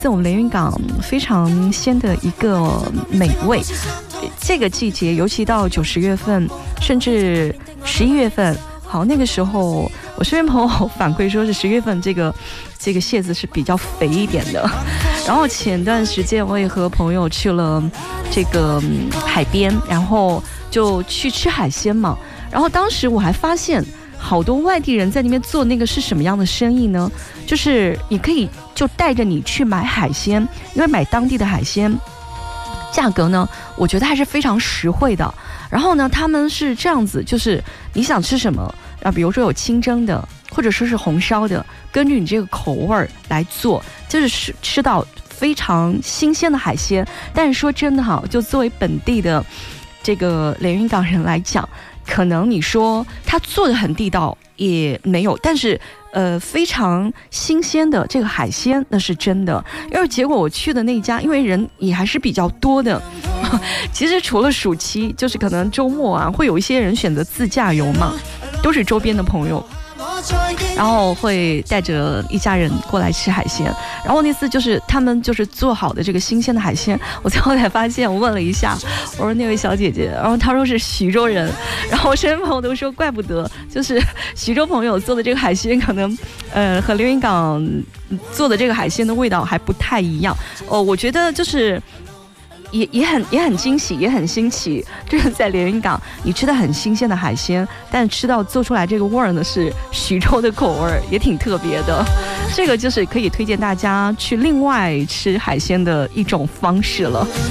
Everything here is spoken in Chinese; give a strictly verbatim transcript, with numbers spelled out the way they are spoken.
这种连云港非常鲜的一个美味。这个季节，尤其到九十月份，甚至十一月份，好，那个时候我身边朋友反馈说是十月份这个这个蟹子是比较肥一点的。然后前段时间我也和朋友去了这个海边，然后就去吃海鲜嘛。然后当时我还发现，好多外地人在那边做那个是什么样的生意呢？就是你可以就带着你去买海鲜，因为买当地的海鲜，价格呢，我觉得还是非常实惠的。然后呢，他们是这样子，就是你想吃什么啊，比如说有清蒸的，或者说是红烧的，根据你这个口味来做，就是吃到非常新鲜的海鲜。但是说真的哈，就作为本地的这个连云港人来讲，可能你说他做的很地道也没有，但是呃非常新鲜的这个海鲜那是真的。因为结果我去的那家，因为人也还是比较多的，其实除了暑期，就是可能周末啊，会有一些人选择自驾游嘛，都是周边的朋友，然后会带着一家人过来吃海鲜。然后那次就是他们就是做好的这个新鲜的海鲜，我最后才发现，我问了一下，我说那位小姐姐，然后她说是徐州人，然后我身边朋友都说怪不得，就是徐州朋友做的这个海鲜可能呃和连云港做的这个海鲜的味道还不太一样。哦，我觉得就是也也很也很惊喜，也很新奇。就是在连云港，你吃的很新鲜的海鲜，但吃到做出来这个味儿呢是徐州的口味，也挺特别的。这个就是可以推荐大家去另外吃海鲜的一种方式了。